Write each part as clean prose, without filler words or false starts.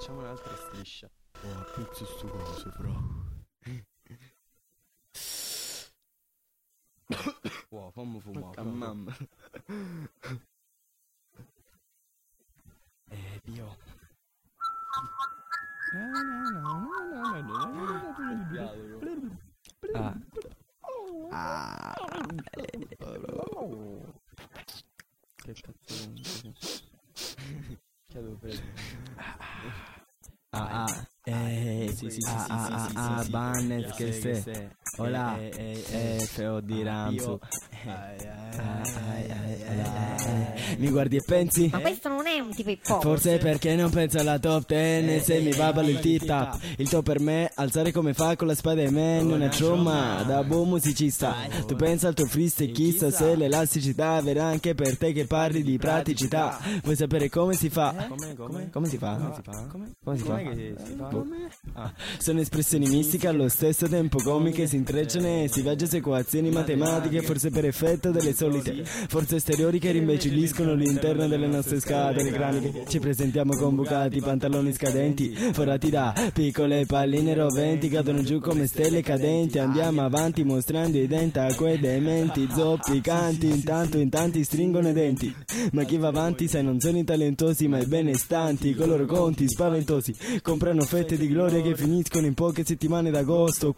facciamo un'altra striscia. Oh, a pezzo sto coso, fra. Wow, fammi fumare. Mamma. Pio. Che cazzo che avevo preso? Bannet che se. Hola, feo di Ramsu. Mi guardi e pensi? Ma questo non è un tipo hip hop. Forse perché non penso alla top 10. Se mi va ballo il tip-tap. Il top per me, alzare come fa con la spada e me. Non è tromma, da buon musicista. Tu pensa al tuo freestyle, chissà se l'elasticità verrà anche per te che parli di praticità. Vuoi sapere come si fa? Come si fa? Come si fa? Sono espressioni mistiche allo stesso tempo comiche, si intrecciano e si viaggia su equazioni matematiche, forse per effetto delle solite forze esteriori che rimbecilliscono l'interno delle nostre scatole craniche. Ci presentiamo con bucati, pantaloni scadenti, forati da piccole palline roventi, cadono giù come stelle cadenti. Andiamo avanti mostrando i denti a quei dementi zoppicanti, intanto in tanti stringono i denti. Ma chi va avanti sai non sono i talentosi ma i benestanti, coloro conti spaventosi comprano fette di gloria che finiscono in poche settimane d'agosto.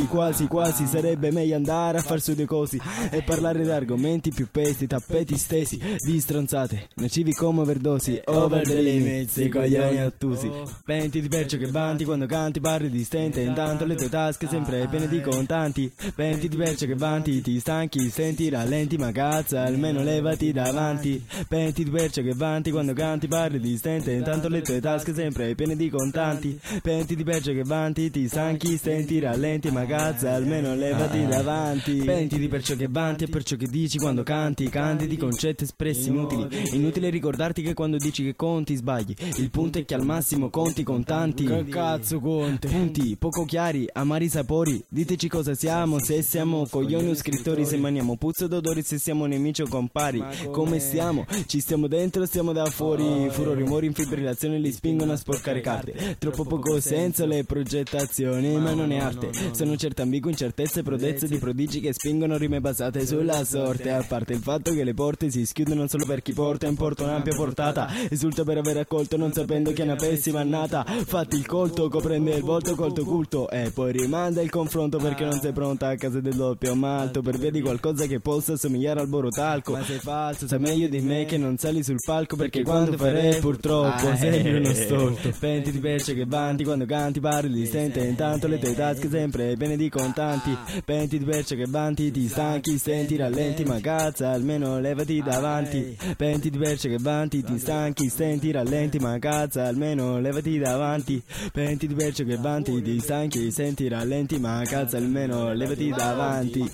Quasi sarebbe meglio andare a far su due cosi e parlare di argomenti più pesti, tappeti stesi di stronzate nocivi come overdosi, over the limits, i coglioni ottusi. Pentiti perciò che vanti quando canti, parli di stente, intanto le tue tasche sempre piene di contanti. Pentiti perciò che vanti, ti stanchi, senti rallenti, ma cazzo almeno levati davanti. Pentiti perciò che vanti quando canti, parli di stente, intanto le tue tasche sempre piene di contanti. Pentiti perciò che vanti, ti stanchi, senti rallenti, ma cazzo almeno levati davanti. Pentiti perciò che vanti e perciò che dici quando canti di concetti espressi inutili. Inutile ricordarti che quando dici che conti sbagli. Il punto è che al massimo conti contanti. Che cazzo conti? Punti poco chiari, amari sapori. Diteci cosa siamo, se siamo coglioni o scrittori, se maniamo puzza d'odori, se siamo nemici o compari. Come stiamo? Ci stiamo dentro o stiamo da fuori? Furori, rumori in fibrillazione li spingono a sporcare carte. Troppo poco senso le progettazioni, ma non è arte. Sono certe ambigue incertezze, prodezze di prodigi che spingono rime basate sulla sorte. A parte il fatto che le porte si schiudono solo per chi porta in porto un'ampia portata. Esulta per aver accolto non sapendo che è una pessima annata. Fatti il colto, coprende il volto colto culto e poi rimanda il confronto perché non sei pronta a casa del doppio malto per via di qualcosa che possa somigliare al borotalco. Ma sei falso, sai meglio di me che non sali sul palco perché quando farai purtroppo sembri uno storto. Pentiti perciò che vanti quando canti, parli di stente, intanto le tue tasche sempre piene di contanti. Pentiti perciò che vanti, ti stanchi, senti rallenti, ma cazzo almeno levati davanti. Pentiti perciò che vanti, ti stanchi, senti rallenti, ma cazzo almeno levati davanti. Pentiti perciò che vanti, ti stanchi, senti rallenti, ma cazzo almeno levati davanti.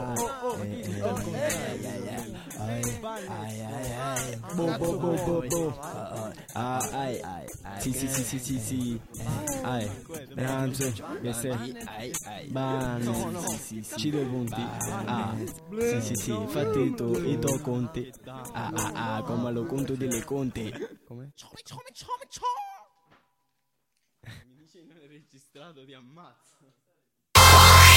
Sì. Ranzo, che sei? Bano, ci due punti. Sì, fatti i tuoi conti. Come lo conto delle conti. Come? Mi dice non è registrato, ti ammazzo.